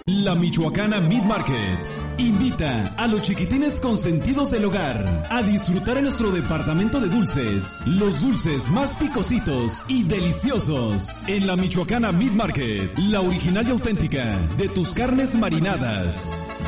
La Michoacana Meat Market invita a los chiquitines consentidos del hogar a disfrutar en nuestro departamento de dulces, los dulces más picositos y deliciosos en la Michoacana Meat Market, la original y auténtica de tus carnes marinadas.